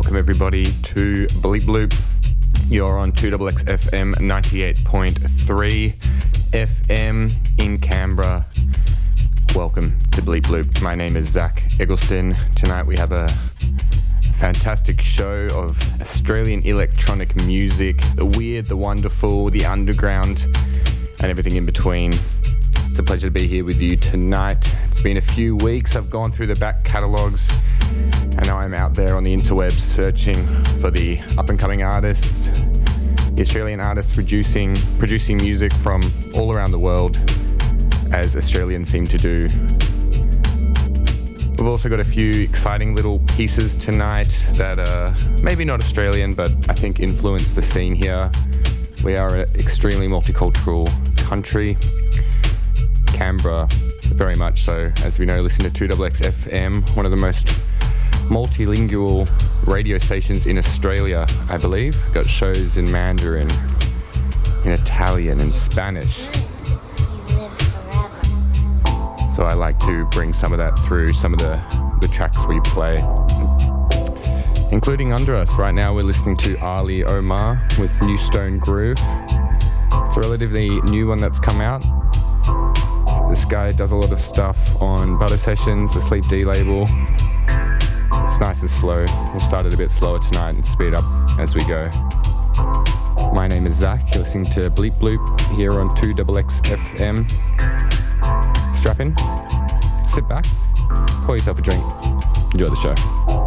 Welcome everybody to Bleep Bloop. You're on 2XX FM 98.3 FM in Canberra. Welcome to Bleep Bloop. My name is Zach Eggleston. Tonight we have a fantastic show of Australian electronic music, the weird, the wonderful, the underground, and everything in between. It's a pleasure to be here with you tonight. It's been a few weeks. I've gone through the back catalogues and now I'm out there on the interwebs searching for the up-and-coming artists, the Australian artists producing music from all around the world, as Australians seem to do. We've also got a few exciting little pieces tonight that are maybe not Australian, but I think influence the scene here. We are an extremely multicultural country. Canberra, very much so. As we know, listen to 2XX FM, one of the most multilingual radio stations in Australia, I believe. Got shows in Mandarin, in Italian, and Spanish. So I like to bring some of that through some of the tracks we play. Including under us, right now we're listening to Ali Omar with New Stone Groove. It's a relatively new one that's come out. This guy does a lot of stuff on Butter Sessions, the Sleep D label. It's nice and slow. We'll start it a bit slower tonight and speed up as we go. My name is Zach. You're listening to Bleep Bloop here on 2XX FM. Strap in, sit back, pour yourself a drink, enjoy the show.